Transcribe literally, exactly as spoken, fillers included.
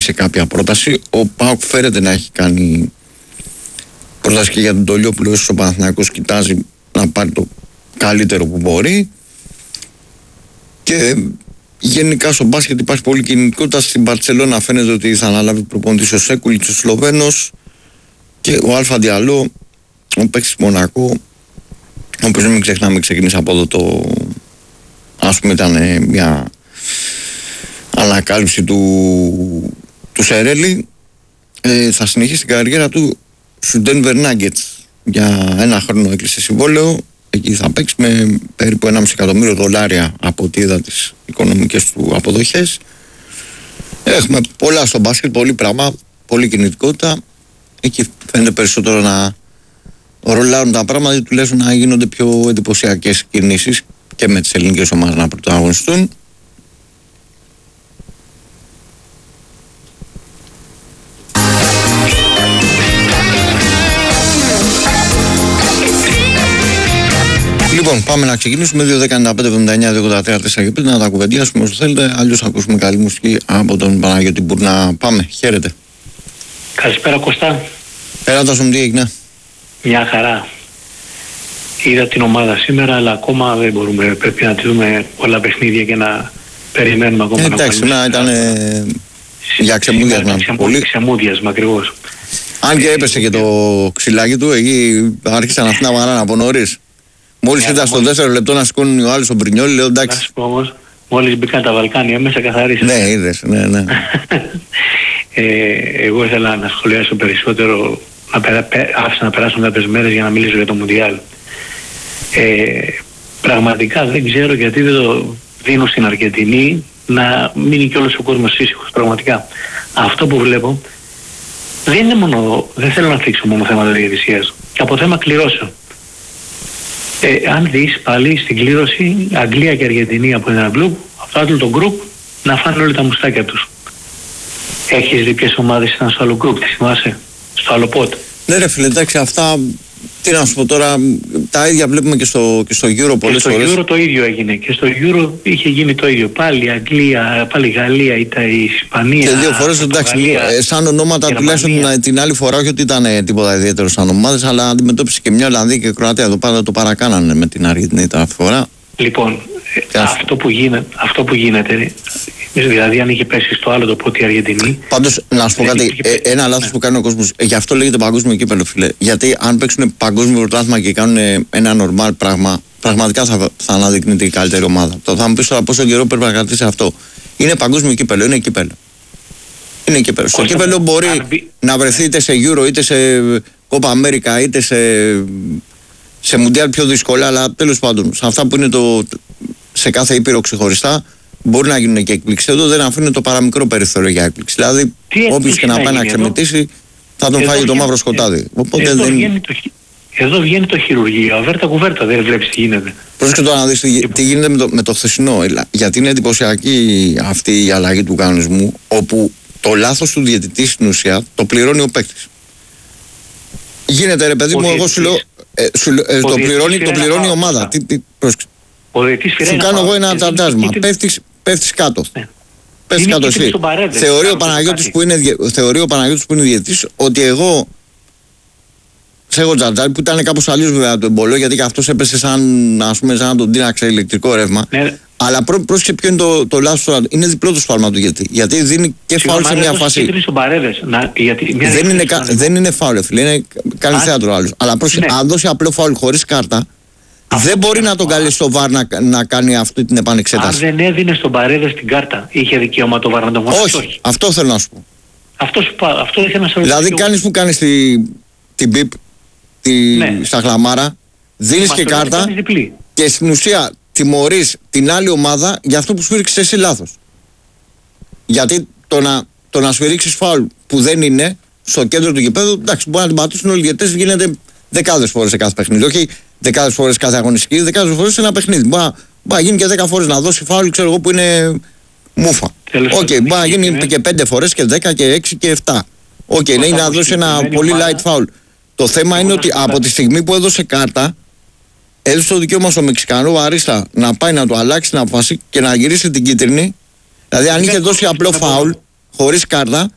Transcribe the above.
σε κάποια πρόταση. Ο ΠΑΟΚ φέρεται να έχει κάνει πρόταση και για τον Τολιόπουλο. Ο Παναθηναϊκός κοιτάζει να πάρει το καλύτερο που μπορεί. Και γενικά στο μπάσκετ υπάρχει πολλή κινητικότητα. Στην Μπαρτσελώνα φαίνεται ότι θα αναλάβει προπονητής ο Σέκουλιτς, ο Σλοβαίνος, και ο Αλφα Διαλό, ο παίκτης Μονακό, ο οποίος, μην ξεχνάμε, ξεκίνησε από εδώ το, ας πούμε, ήταν μια ανακάλυψη του, του Σερέλη. Ε, θα συνεχίσει την καριέρα του στους Denver Nuggets. Για ένα χρόνο έκλεισε συμβόλαιο. Εκεί θα παίξει με περίπου ένα κόμμα πέντε εκατομμύριο δολάρια από ό,τι είδα τις οικονομικές του αποδοχές. Έχουμε πολλά στο μπάσκετ, πολύ πράγμα, πολλή κινητικότητα. Εκεί φαίνεται περισσότερο να ρολάρουν τα πράγματα, τουλάχιστον να γίνονται πιο εντυπωσιακές κινήσεις και με τις ελληνικές ομάδες να πρωταγωνιστούν. Λοιπόν, πάμε να ξεκινήσουμε. δύο δέκα ενενήντα πέντε εβδομήντα εννιά δύο ογδόντα τρία τέσσερα και πέντε να τα κουβεντιάσουμε όσο θέλετε. Αλλιώς θα ακούσουμε καλή μουσική από τον Παναγιώτη Μπουρνά. Πάμε, χαίρετε. Καλησπέρα Κωστά. Πέρατα σου, τι έγινε? Μια χαρά. Είδα την ομάδα σήμερα, αλλά ακόμα δεν μπορούμε. Πρέπει να τη δούμε όλα παιχνίδια και να περιμένουμε ακόμα. Εντάξει, να ήταν ε, για ξεμούδιασμα. Πολύ ξεμούδιασμα ακριβώς. Αν και έπεσε και το ξυλάκι του, εκεί άρχισαν αυτοί να βαράνε από νωρίς. Μόλις ήταν στο δεύτερο λεπτό να σηκώνουν ο άλλος ο Μπρινιόλι, λέω εντάξει. Να σου πω όμως, μόλις μπήκαν τα Βαλκάνια μέσα καθαρίσαν. Ναι, είδες, ναι, ναι. ε, εγώ ήθελα να σχολιάσω περισσότερο, να περα, άφησα να περάσουν κάποιες μέρες για να μιλήσω για το Μουντιάλ. Ε, πραγματικά δεν ξέρω γιατί δεν το δίνουν στην Αργεντινή να μείνει και όλος ο κόσμος ήσυχος. Πραγματικά αυτό που βλέπω δεν είναι μόνο, δεν θέλω να θίξω μόνο θέματα διαιτησίας, από θέμα κληρώσεων. Ε, αν δεις πάλι στην κλήρωση Αγγλία και Αργεντινή από ένα γκρουπ, από το άλλο το γκρουπ να φάνε όλοι τα μουστάκια τους. Έχεις δει ποιες ομάδες ήταν στο άλλο γκρουπ, τι θυμάσαι, στο άλλο πότ? Ναι ρε φίλε, εντάξει, αυτά τι να σου πω τώρα, τα ίδια βλέπουμε και στο, και στο Euro πολλές φορές. Και στο Euro το ίδιο έγινε, και στο Euro είχε γίνει το ίδιο, πάλι Αγγλία, πάλι Γαλλία, ήταν η Ισπανία. Και δύο φορές, εντάξει, σαν ονόματα τουλάχιστον την άλλη φορά, όχι ότι ήταν τίποτα ιδιαίτερο σαν ομάδες, αλλά αντιμετώπισε και μια Ολλανδία και Κροατία, εδώ πάντα το παρακάνανε με την Αργεντινή τα φορά. Λοιπόν, αυτό που, γίνεται, αυτό που γίνεται, δηλαδή αν είχε πέσει στο άλλο το πότι η Αργεντινή. Πάντως, να σου πω κάτι, ε, ένα λάθος ναι. που κάνει ο κόσμος, ε, γι' αυτό λέγεται παγκόσμιο κύπελλο, φίλε. Γιατί αν παίξουν παγκόσμιο πρωτάθλημα και κάνουν ένα normal πράγμα, πραγματικά θα, θα αναδεικνύεται η καλύτερη ομάδα. Το θα μου πεις τώρα πόσο καιρό πρέπει να κρατήσει αυτό. Είναι παγκόσμιο κύπελλο, είναι κύπελλο. Είναι κύπελλο. Στο κύπελλο μπορεί αρμπι... να βρεθεί είτε σε Euro, είτε σε Copa America, είτε σε. σε Μουντιάλ πιο δύσκολα, αλλά τέλος πάντων, σε αυτά που είναι το, σε κάθε ήπειρο ξεχωριστά, μπορεί να γίνουν και εκπλήξεις. Εδώ δεν αφήνουν το παραμικρό περιθώριο για εκπλήξη. Δηλαδή, όποιος και να πάει να ξεμετήσει, θα τον φάει το μαύρο σκοτάδι. Οπότε εδώ, δεν... βγαίνει το, εδώ βγαίνει το χειρουργείο, αβέρτα κουβέρτα, δεν βλέπεις τι γίνεται. Πρόσεχε τώρα να δεις τι, τι γίνεται με το, με το χθεσινό. Γιατί είναι εντυπωσιακή αυτή η αλλαγή του κανονισμού, όπου το λάθος του διαιτητή στην ουσία το πληρώνει ο παίκτης. Γίνεται ρε παιδί μου, εγώ σου λέω. Ε, σου, ε, το, πληρώνει, το πληρώνει η ομάδα. Τι, τι, σου κάνω εγώ ένα ταντάσμα. Πέφτεις, πέφτεις κάτω. Ναι. Πέφτεις κάτω εσύ. Θεωρεί ο Παναγιώτης που είναι, θεωρεί ο Παναγιώτης που είναι διαιτητής ότι εγώ σε έχω τζατζάρι, που ήταν κάπως αλλιώς βέβαια το εμπολό, γιατί και αυτός έπεσε σαν, ας πούμε, σαν να τον τίναξε ηλεκτρικό ρεύμα. Ναι. Αλλά πρό, πρόσεχε ποιο είναι το, το λάθος τώρα. Είναι διπλό το σφάλμα του γιατί. Γιατί δίνει και φάουλ σε μια φάση. Να, γιατί μια δεν, είναι, κα, δεν είναι φάουλ, φίλε. Είναι κάνει θέατρο άλλος. Αλλά πρόσεχε, ναι. αν δώσει απλό φάουλ χωρίς κάρτα, αυτό δεν μπορεί να τον καλέσει στο βαρ να, να κάνει αυτή την επανεξέταση. Αν δεν έδινε στον Παρέδες την κάρτα, είχε δικαίωμα το βαρ να τον βάλει? Όχι, όχι, αυτό θέλω να σου πω. Αυτό, σου, αυτό ήθελα να σου ρωτήσω. Δηλαδή κάνεις που κάνεις την τη πιπ τη, ναι. στα χλαμάρα, δίνεις και κάρτα και στην ουσία τιμωρείς την άλλη ομάδα για αυτό που σφύριξες εσύ λάθος. Γιατί το να, το να σφυρίξεις φάουλ που δεν είναι στο κέντρο του γηπέδου, εντάξει, μπορεί να την πατήσουν όλοι οι διαιτητές, γίνεται δεκάδες φορές σε κάθε παιχνίδι. Όχι δεκάδες φορές κάθε αγωνιστική, δεκάδες φορές σε ένα παιχνίδι. Μπορεί να γίνει και δέκα φορές να δώσει φάουλ, ξέρω εγώ, που είναι μούφα. Οκ, okay, μπορεί να γίνει είναι. και πέντε φορές και δέκα και έξι και επτά. Οκ, okay, ναι, είναι να δώσει ένα πολύ light foul. Το θέμα είναι ότι από τη στιγμή που έδωσε κάρτα, έδωσε το δικαίωμα στο Μεξικανό βαρίστα να πάει να το αλλάξει την απόφαση και να γυρίσει την κίτρινη. Δηλαδή, αν είχε δώσει απλό φάουλ χωρίς κάρτα,